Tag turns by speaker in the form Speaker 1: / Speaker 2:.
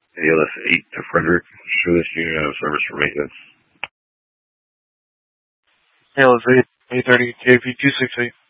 Speaker 1: ALS 8 to Frederick. Show this unit out of service for maintenance.
Speaker 2: ALS 8, 830, KP 268.